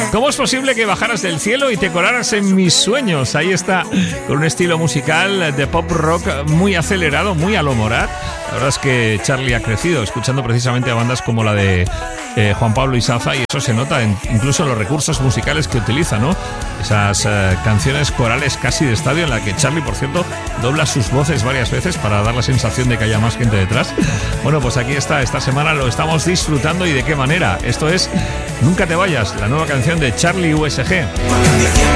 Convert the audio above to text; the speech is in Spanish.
¿Cómo es posible que bajaras del cielo y te colaras en mis sueños? Ahí está, con un estilo musical de pop rock muy acelerado, muy a lo Morat. La verdad es que Charlie ha crecido escuchando precisamente a bandas como la de Juan Pablo Izaza, y eso se nota incluso en los recursos musicales que utiliza, ¿no? Esas canciones corales casi de estadio, en la que Charlie, por cierto, dobla sus voces varias veces para dar la sensación de que haya más gente detrás. Bueno, pues aquí está, esta semana lo estamos disfrutando, y de qué manera. Esto es Nunca te vayas, la nueva canción de Charlie USG.